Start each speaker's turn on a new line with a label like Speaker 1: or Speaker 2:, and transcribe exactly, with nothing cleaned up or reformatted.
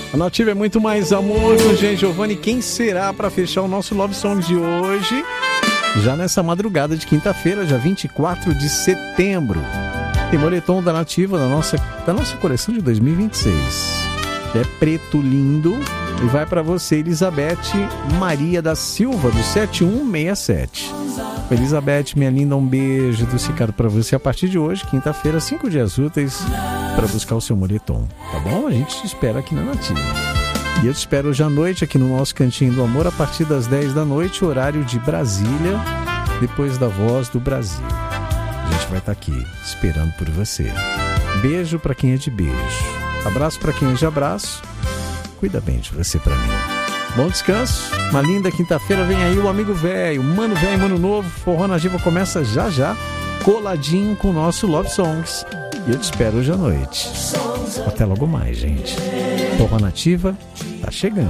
Speaker 1: A Nativa é muito mais amor com Jean Giovanni. Quem será para fechar o nosso Love Songs de hoje? Já nessa madrugada de quinta-feira, dia vinte e quatro de setembro. Tem moletom da Nativa da nossa, da nossa coleção de dois mil e vinte e seis. É preto lindo e vai para você, Elizabeth Maria da Silva, do sete um seis sete. Elizabeth, minha linda, um beijo do Cicado para você a partir de hoje, quinta-feira, cinco dias úteis para buscar o seu moletom, tá bom? A gente te espera aqui na Nativa. E eu te espero hoje à noite aqui no nosso Cantinho do Amor a partir das dez da noite, horário de Brasília, depois da Voz do Brasil. A gente vai estar aqui esperando por você. Beijo para quem é de beijo. Abraço para quem é de abraço. Cuida bem de você para mim. Bom descanso, uma linda quinta-feira. Vem aí o amigo velho, mano velho, mano novo. Forró Nativa começa já já, coladinho com o nosso Love Songs. E eu te espero hoje à noite. Até logo mais, gente. Forró Nativa tá chegando.